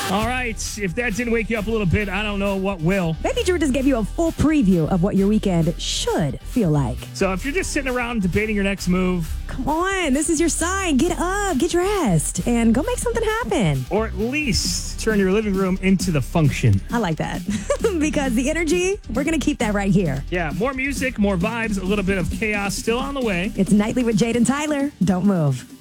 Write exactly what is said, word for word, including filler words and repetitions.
All right. If that didn't wake you up a little bit, I don't know what will. Maybe Drew just gave you a full preview of what your weekend should feel like. So if you're just sitting around debating your next move, come on, this is your sign. Get up, get dressed, and go make something happen. Or at least turn your living room into the function. I like that. Because the energy, we're going to keep that right here. Yeah, more music, more vibes, a little bit of chaos still on the way. It's Nightly with Jade and Tyler. Don't move.